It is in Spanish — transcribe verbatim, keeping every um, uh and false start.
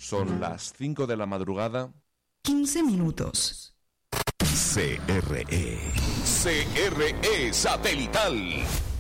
Son las cinco de la madrugada. quince minutos. C R E. C R E Satelital.